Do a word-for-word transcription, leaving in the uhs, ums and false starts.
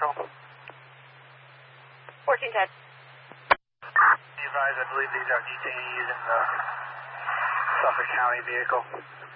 Patrol. fourteen ten. Be advised, I believe these are detainees in the Suffolk County vehicle.